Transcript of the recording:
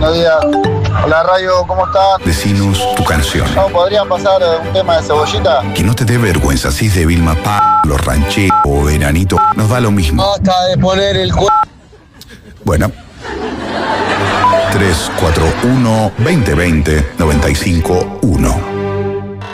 Buenos días. Hola, Radio, ¿cómo están? Decinos tu canción. ¿No podrían pasar un tema de Cebollita? Que no te dé vergüenza si es de Vilma Los Rancheros o Veranito. Nos da lo mismo. Basta de poner el Bueno. 341 2020 951